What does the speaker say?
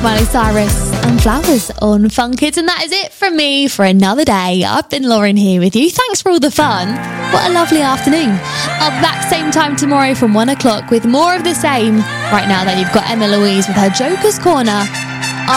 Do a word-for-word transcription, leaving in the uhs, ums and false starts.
Miley Cyrus and Flowers on Fun Kids. And that is it from me for another day. I've been Lauren here with you. Thanks for all the fun. What a lovely afternoon. I'll be back same time tomorrow from one o'clock with more of the same. Right now, though, you've got Emma Louise with her Joker's Corner.